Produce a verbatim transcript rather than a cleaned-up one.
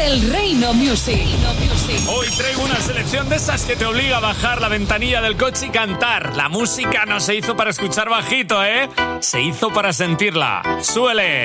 del Reino Music. Hoy traigo una selección de esas que te obliga a bajar la ventanilla del coche y cantar. La música no se hizo para escuchar bajito, ¿eh? Se hizo para sentirla. ¡Súbele!